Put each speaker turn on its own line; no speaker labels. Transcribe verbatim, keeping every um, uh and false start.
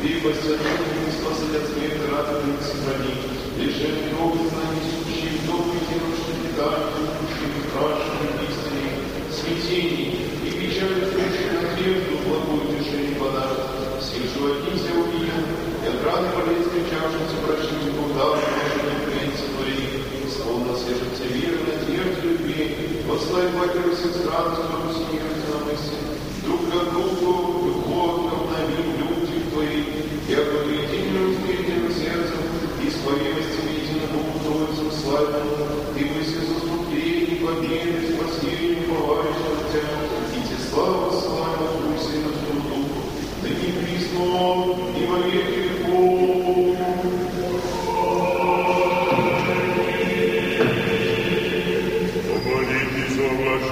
крепость отныне спасать от смерти, радует сохрани, лишение огненно несущий, добрый неночный питание, души, страшной истине, смятений и печали прежде надежду, благую тишине подарок, всех животниц я увидел, и от раны болезнь кричавшимся прощению Бога, не принца твори, словно свежится веры, надежды, любви, послай Богу всех стран, чтобы смириться на мысли, друг к другу, любовь, обнови люди твои, и обогретительным смирительным сердцем, и споведостью единому Троицу славяному, и мысли заступлений, победы, спасения, бывающего Тебя, и те славы